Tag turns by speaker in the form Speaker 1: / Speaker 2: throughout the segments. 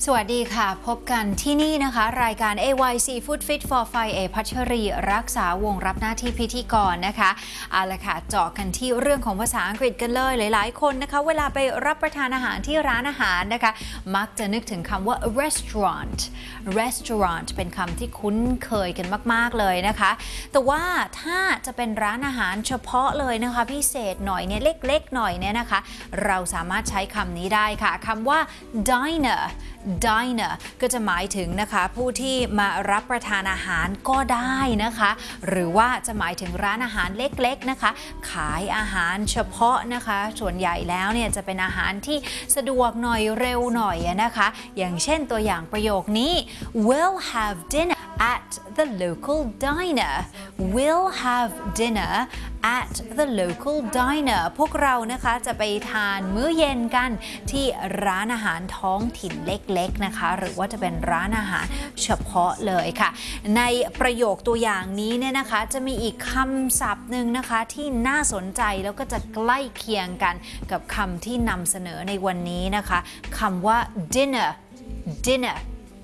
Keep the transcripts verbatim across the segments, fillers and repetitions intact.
Speaker 1: สวัสดีค่ะพบกันที่นี่นะคะรายการ เอ วาย ซี Food Fit for Five เอพัชรีรักษาวงรับหน้าที่พิธีกรนะคะเอาละค่ะเจาะกันที่เรื่องของภาษาอังกฤษกันเลยหลายๆคนนะคะเวลาไปรับประทานอาหารที่ร้านอาหารนะคะมักจะนึกถึงคำว่า restaurant restaurant เป็นคำที่คุ้นเคยกันมากๆเลยนะคะแต่ว่าถ้าจะเป็นร้านอาหารเฉพาะเลยนะคะพิเศษหน่อยเนี่ยเล็กๆหน่อยเนี่ยนะคะเราสามารถใช้คำนี้ได้ค่ะคำว่า diner diner ก็จะหมายถึงนะคะผู้ที่มารับประทานอาหารก็ได้นะคะหรือว่าจะหมายถึงร้านอาหารเล็กๆนะคะขายอาหารเฉพาะนะคะส่วนใหญ่แล้วเนี่ยจะเป็นอาหารที่สะดวกหน่อยเร็วหน่อยนะคะอย่างเช่นตัวอย่างประโยคนี้ We'll have dinner at the local diner We'll have dinner at the local diner พวกเรานะคะจะไปทานมื้อเย็นกันที่ร้านอาหารท้องถิ่นเล็กๆนะคะหรือว่าจะเป็นร้านอาหารเฉพาะเลยค่ะในประโยคตัวอย่างนี้เนี่ยนะคะจะมีอีกคำศัพท์หนึ่งนะคะที่น่าสนใจแล้วก็จะใกล้เคียงกันกับคำที่นำเสนอในวันนี้นะคะคำว่า dinner dinner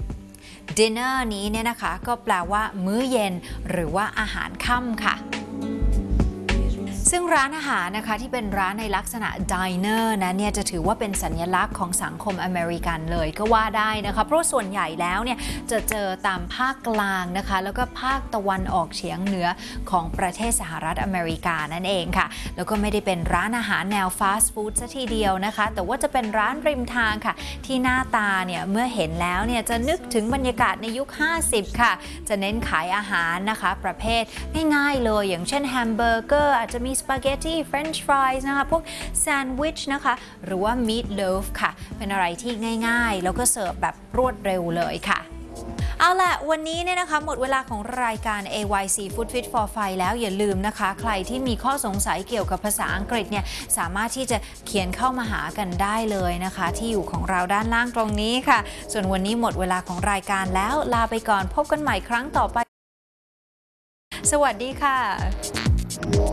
Speaker 1: dinner นี้เนี่ยนะคะก็แปลว่ามื้อเย็นหรือว่าอาหารค่ำค่ะซึ่งร้านอาหารนะคะที่เป็นร้านในลักษณะ diner นะเนี่ยจะถือว่าเป็นสัญลักษณ์ของสังคมอเมริกันเลยก็ว่าได้นะคะเพราะส่วนใหญ่แล้วเนี่ยจะเจอตามภาคกลางนะคะแล้วก็ภาคตะวันออกเฉียงเหนือของประเทศสหรัฐอเมริกานั่นเองค่ะแล้วก็ไม่ได้เป็นร้านอาหารแนวฟาสต์ฟู้ดซะทีเดียวนะคะแต่ว่าจะเป็นร้านริมทางค่ะที่หน้าตาเนี่ยเมื่อเห็นแล้วเนี่ยจะนึกถึงบรรยากาศในยุคห้าสิบค่ะจะเน้นขายอาหารนะคะประเภทง่ายๆเลยอย่างเช่นแฮมเบอร์เกอร์อาจจะมีสปาเกตตี้เฟรนช์ฟรายส์นะคะพวกแซนด์วิชนะคะหรือว่ามีทโลฟค่ะเป็นอะไรที่ง่ายๆแล้วก็เสิร์ฟแบบรวดเร็วเลยค่ะเอาล่ะวันนี้เนี่ยนะคะหมดเวลาของรายการ เอ วาย ซี Food Fit for Five แล้วอย่าลืมนะคะใครที่มีข้อสงสัยเกี่ยวกับภาษาอังกฤษเนี่ยสามารถที่จะเขียนเข้ามาหากันได้เลยนะคะที่อยู่ของเราด้านล่างตรงนี้ค่ะส่วนวันนี้หมดเวลาของรายการแล้วลาไปก่อนพบกันใหม่ครั้งต่อไปสวัสดีค่ะ